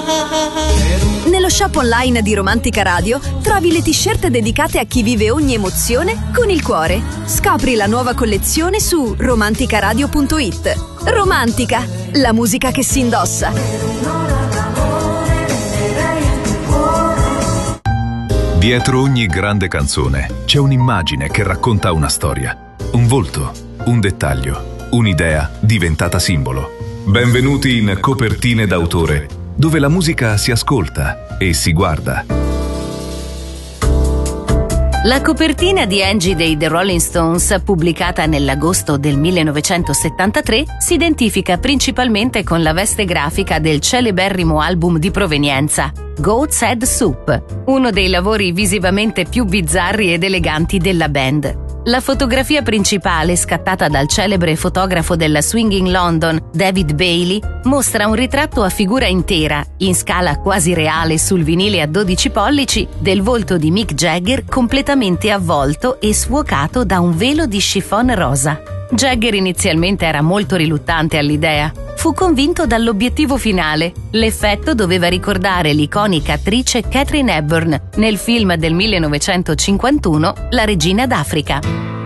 Nello shop online di Romantica Radio trovi le t-shirt dedicate a chi vive ogni emozione con il cuore. Scopri la nuova collezione su romanticaradio.it. Romantica, la musica che si indossa. Dietro ogni grande canzone c'è un'immagine che racconta una storia, un volto, un dettaglio, un'idea diventata simbolo. Benvenuti in Copertine d'autore, dove la musica si ascolta e si guarda. La copertina di Angie dei The Rolling Stones, pubblicata nell'agosto del 1973, si identifica principalmente con la veste grafica del celeberrimo album di provenienza, Goat's Head Soup, uno dei lavori visivamente più bizzarri ed eleganti della band. La fotografia principale, scattata dal celebre fotografo della Swinging London, David Bailey, mostra un ritratto a figura intera, in scala quasi reale sul vinile a 12 pollici, del volto di Mick Jagger completamente avvolto e sfuocato da un velo di chiffon rosa. Jagger inizialmente era molto riluttante all'idea. Fu convinto dall'obiettivo finale. L'effetto doveva ricordare l'iconica attrice Katharine Hepburn nel film del 1951 La regina d'Africa.